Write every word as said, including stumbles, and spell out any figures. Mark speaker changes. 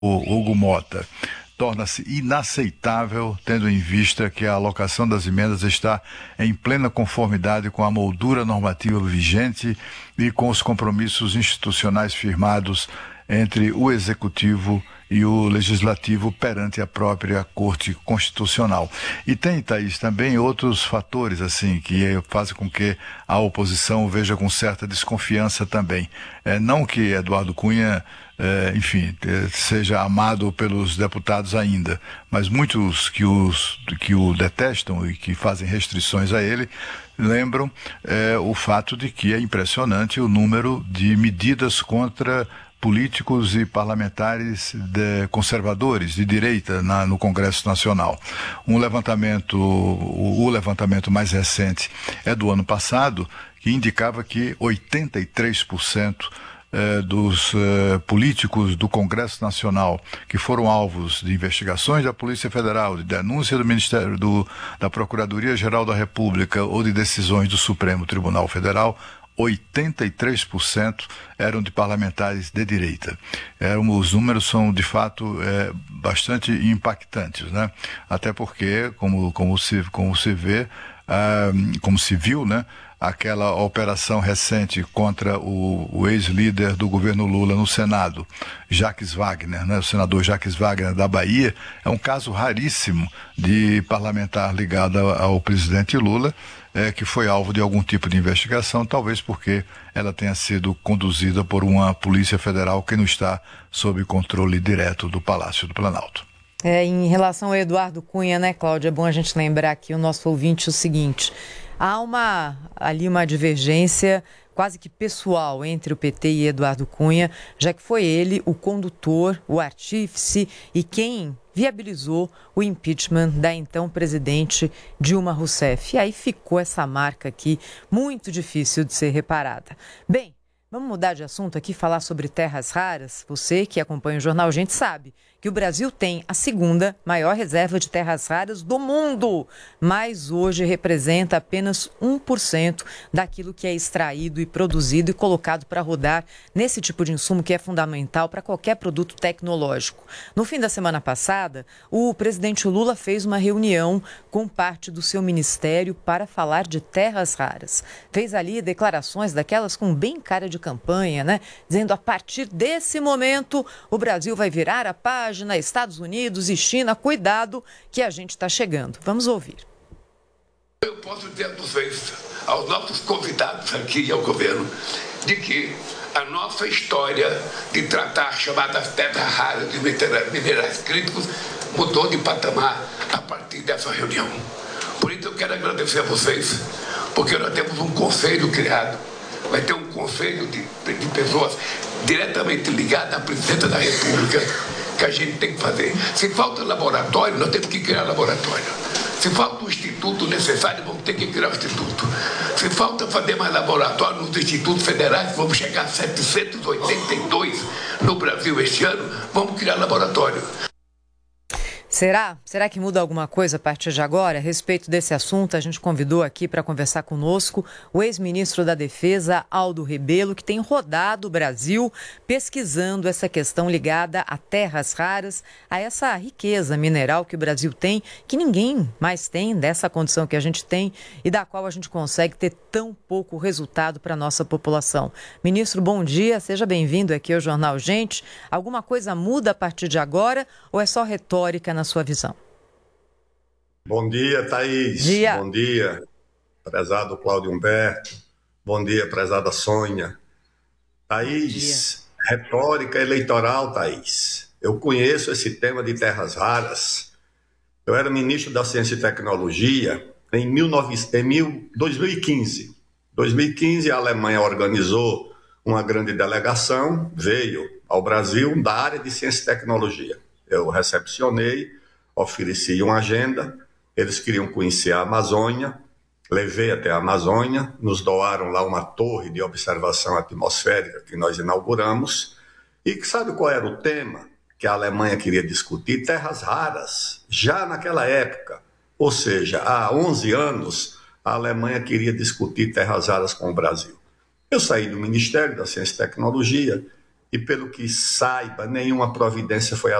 Speaker 1: o Hugo Mota. Torna-se inaceitável, tendo em vista que a alocação das emendas está em plena conformidade com a moldura normativa vigente e com os compromissos institucionais firmados entre o Executivo e o Legislativo perante a própria Corte Constitucional. E tem, Thaís, também outros fatores assim que fazem com que a oposição veja com certa desconfiança também. É, não que Eduardo Cunha, é, enfim, é, seja amado pelos deputados ainda, mas muitos que, os, que o detestam e que fazem restrições a ele lembram é, o fato de que é impressionante o número de medidas contra políticos e parlamentares de conservadores, de direita, na, no Congresso Nacional. Um levantamento, o, o levantamento mais recente é do ano passado, que indicava que oitenta e três por cento eh, dos eh, políticos do Congresso Nacional que foram alvos de investigações da Polícia Federal, de denúncia do Ministério do, da Procuradoria-Geral da República ou de decisões do Supremo Tribunal Federal, oitenta e três por cento eram de parlamentares de direita. É, os números são, de fato, é, bastante impactantes, né? Até porque, como, como, se, como se vê, ah, como se viu, né? Aquela operação recente contra o, o ex-líder do governo Lula no Senado, Jacques Wagner, né? O senador Jacques Wagner da Bahia, é um caso raríssimo de parlamentar ligado ao, ao presidente Lula, É, que foi alvo de algum tipo de investigação, talvez porque ela tenha sido conduzida por uma Polícia Federal que não está sob controle direto do Palácio do Planalto.
Speaker 2: É, em relação ao Eduardo Cunha, né, Cláudia, é bom a gente lembrar aqui o nosso ouvinte o seguinte: há uma, ali uma divergência quase que pessoal entre o P T e Eduardo Cunha, já que foi ele o condutor, o artífice e quem viabilizou o impeachment da então presidente Dilma Rousseff. E aí ficou essa marca aqui muito difícil de ser reparada. Bem, vamos mudar de assunto aqui, falar sobre terras raras. Você que acompanha o Jornal Gente sabe que o Brasil tem a segunda maior reserva de terras raras do mundo, mas hoje representa apenas um por cento daquilo que é extraído e produzido e colocado para rodar nesse tipo de insumo que é fundamental para qualquer produto tecnológico. No fim da semana passada, o presidente Lula fez uma reunião com parte do seu ministério para falar de terras raras. Fez ali declarações daquelas com bem cara de campanha, né? Dizendo a partir desse momento o Brasil vai virar a página, Estados Unidos e China, cuidado que a gente está chegando. Vamos ouvir.
Speaker 3: Eu posso dizer a vocês, aos nossos convidados aqui e ao governo, de que a nossa história de tratar chamadas terras raras de minerais críticos mudou de patamar a partir dessa reunião. Por isso eu quero agradecer a vocês, porque nós temos um conselho criado. Vai ter um conselho de, de pessoas diretamente ligadas à presidência da República, que a gente tem que fazer. Se falta laboratório, nós temos que criar laboratório. Se falta o instituto necessário, vamos ter que criar o instituto. Se falta fazer mais laboratório nos institutos federais, vamos chegar a setecentos e oitenta e dois no Brasil este ano, vamos criar laboratório.
Speaker 2: Será? Será que muda alguma coisa a partir de agora? A respeito desse assunto, a gente convidou aqui para conversar conosco o ex-ministro da Defesa, Aldo Rebelo, que tem rodado o Brasil pesquisando essa questão ligada a terras raras, a essa riqueza mineral que o Brasil tem, que ninguém mais tem dessa condição que a gente tem e da qual a gente consegue ter tão pouco resultado para a nossa população. Ministro, bom dia, seja bem-vindo aqui ao Jornal Gente. Alguma coisa muda a partir de agora ou é só retórica na na sua visão?
Speaker 4: Bom dia, Thaís.
Speaker 2: Dia.
Speaker 4: Bom dia, prezado Cláudio Humberto. Bom dia, prezada Sônia. Thaís, retórica eleitoral, Thaís. Eu conheço esse tema de terras raras. Eu era ministro da Ciência e Tecnologia em, mil novecentos, em dois mil e quinze. Em dois mil e quinze, a Alemanha organizou uma grande delegação, veio ao Brasil da área de Ciência e Tecnologia. Eu recepcionei, ofereci uma agenda, eles queriam conhecer a Amazônia, levei até a Amazônia, nos doaram lá uma torre de observação atmosférica que nós inauguramos, e sabe qual era o tema que a Alemanha queria discutir? Terras raras, já naquela época, ou seja, há onze anos, a Alemanha queria discutir terras raras com o Brasil. Eu saí do Ministério da Ciência e Tecnologia, e, pelo que saiba, nenhuma providência foi